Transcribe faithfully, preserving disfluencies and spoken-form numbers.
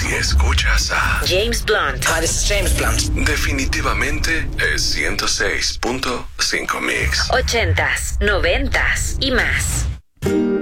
Si escuchas a James Blunt. Hi, this is James Blunt. definitivamente es ciento seis punto cinco Mix. Ochentas, noventas y más.